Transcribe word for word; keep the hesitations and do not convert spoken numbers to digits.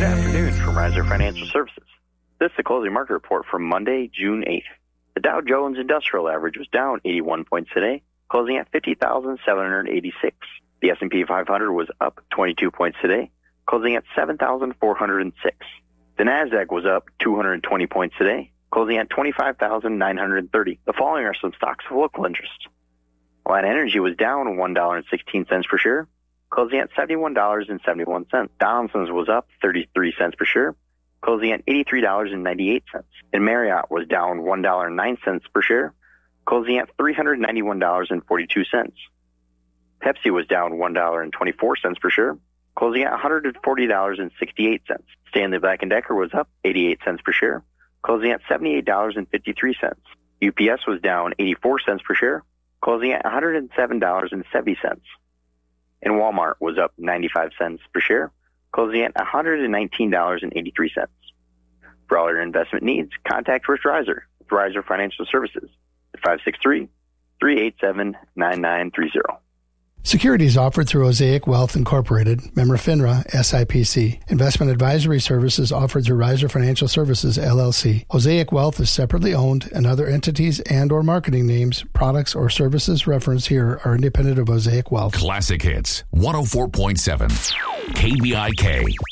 Good afternoon from Riser Financial Services. This is the closing market report for Monday, June eighth. The Dow Jones Industrial Average was down eighty-one points today, closing at fifty thousand seven hundred eighty-six. The S and P five hundred was up twenty-two points today, closing at seven thousand four hundred six. The Nasdaq was up two hundred twenty points today, closing at twenty-five thousand nine hundred thirty. The following are some stocks of local interest. Alliant Energy was down one dollar and sixteen cents per share, closing at seventy-one dollars and seventy-one cents. Donaldson's was up thirty-three cents per share, closing at eighty-three dollars and ninety-eight cents. And Marriott was down one dollar and nine cents per share, closing at three hundred ninety-one dollars and forty-two cents. Pepsi was down one dollar and twenty-four cents per share, closing at one hundred forty dollars and sixty-eight cents. Stanley Black and Decker was up eighty-eight cents per share, closing at seventy-eight dollars and fifty-three cents. U P S was down eighty-four cents per share, closing at one hundred seven dollars and seventy cents. And Walmart was up ninety-five cents per share, closing at one hundred nineteen dollars and eighty-three cents. For all your investment needs, contact Rich Riser with Riser Financial Services at five six three, three eight seven, nine nine three zero. Securities offered through Osaic Wealth Incorporated, member FINRA, S I P C. Investment advisory services offered through Riser Financial Services, L L C. Osaic Wealth is separately owned, and other entities and or marketing names, products, or services referenced here are independent of Osaic Wealth. Classic Hits, one oh four point seven, K B I K.